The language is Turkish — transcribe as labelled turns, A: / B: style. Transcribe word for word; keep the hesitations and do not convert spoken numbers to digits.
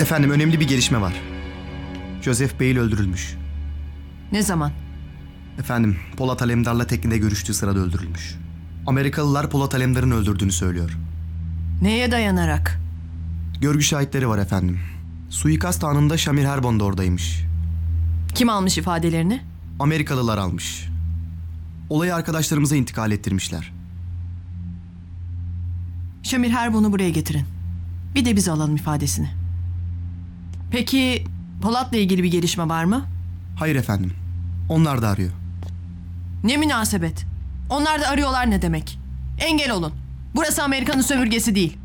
A: Efendim, önemli bir gelişme var. Joseph Bale öldürülmüş.
B: Ne zaman?
A: Efendim, Polat Alemdar'la teknede görüştüğü sırada öldürülmüş. Amerikalılar Polat Alemdar'ın öldürdüğünü söylüyor.
B: Neye dayanarak?
A: Görgü şahitleri var efendim. Suikast anında Şamir Herbon da oradaymış.
B: Kim almış ifadelerini?
A: Amerikalılar almış. Olayı arkadaşlarımıza intikal ettirmişler.
B: Şamir Herbon'u buraya getirin. Bir de biz alalım ifadesini. Peki Polat'la ilgili bir gelişme var mı?
A: Hayır efendim. Onlar da arıyor.
B: Ne münasebet. Onlar da arıyorlar ne demek? Engel olun. Burası Amerika'nın sömürgesi değil.